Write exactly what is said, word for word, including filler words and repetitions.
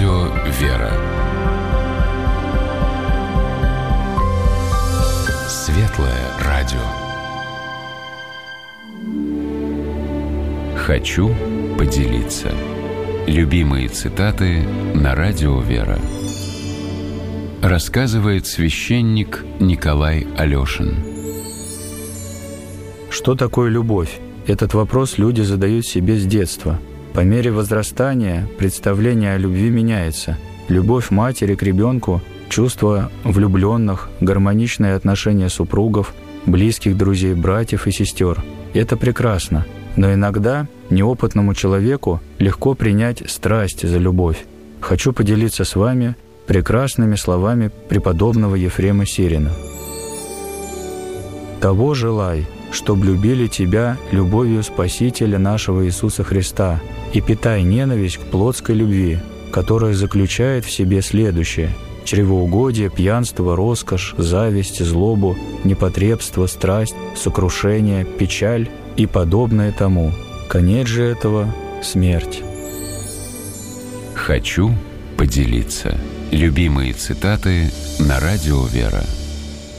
радио «Вера». Светлое радио. Хочу поделиться. Любимые цитаты на радио «Вера». Рассказывает священник Николай Алешин. Что такое любовь? Этот вопрос люди задают себе с детства. По мере возрастания представление о любви меняется. Любовь матери к ребенку, чувства влюбленных, гармоничные отношения супругов, близких друзей, братьев и сестер. Это прекрасно, но иногда неопытному человеку легко принять страсть за любовь. Хочу поделиться с вами прекрасными словами преподобного Ефрема Сирина. «Того желай, чтоб любили тебя любовью Спасителя нашего Иисуса Христа, и питай ненависть к плотской любви, которая заключает в себе следующее: чревоугодие, пьянство, роскошь, зависть, злобу, непотребство, страсть, сокрушение, печаль и подобное тому. Конец же этого — смерть». Хочу поделиться. Любимые цитаты на радио «Вера».